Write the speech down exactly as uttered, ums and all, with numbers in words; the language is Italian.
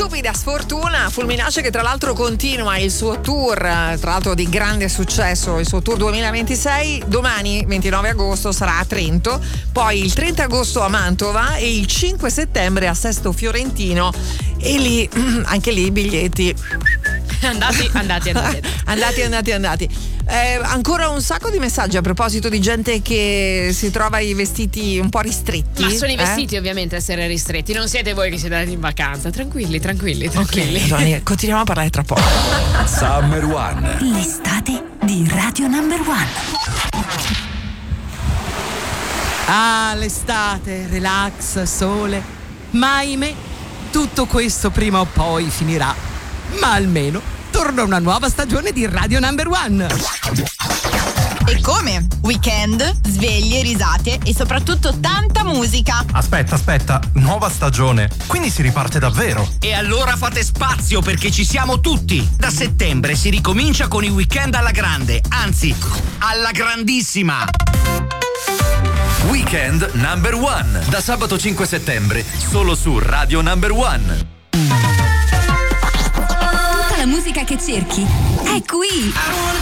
stupida sfortuna. Fulminace, che tra l'altro continua il suo tour, tra l'altro di grande successo, il suo tour duemilaventisei. Domani ventinove agosto sarà a Trento, poi il trenta agosto a Mantova e il cinque settembre a Sesto Fiorentino, e lì anche lì i biglietti andati andati andati andati andati andati eh, ancora un sacco di messaggi a proposito di gente che si trova i vestiti un po' ristretti. Ma sono i eh? vestiti ovviamente a essere ristretti, non siete voi che siete andati in vacanza. Tranquilli, tranquilli, tranquilli. Ok, Giovanni, continuiamo a parlare tra poco. Summer One, l'estate di Radio Number One. Ah, l'estate, relax, sole. Ma ahimè, tutto questo prima o poi finirà. Ma almeno torna una nuova stagione di Radio Number One. E come? Weekend, sveglie, risate e soprattutto tanta musica. Aspetta, aspetta, nuova stagione. Quindi si riparte davvero. E allora fate spazio, perché ci siamo tutti. Da settembre si ricomincia con i weekend alla grande, anzi, alla grandissima. Weekend Number One, da sabato cinque settembre, solo su Radio Number One. Tutta la musica che cerchi è qui.